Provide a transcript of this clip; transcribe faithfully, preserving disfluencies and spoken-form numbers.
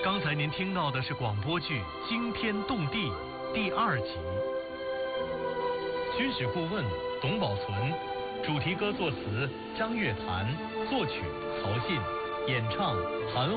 刚才您听到的是广播剧《惊天动地》第二集。军事顾问董宝存，主题歌作词张悦谈，作曲曹信，演唱韩